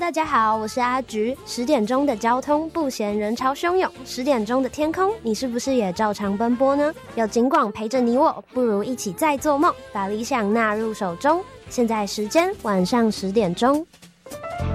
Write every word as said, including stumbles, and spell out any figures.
大家好，我是阿橘。十点钟的交通不嫌人潮汹涌，十点钟的天空，你是不是也照常奔波呢？有警广陪着你我，不如一起再做梦，把理想纳入手中。现在时间晚上十点钟。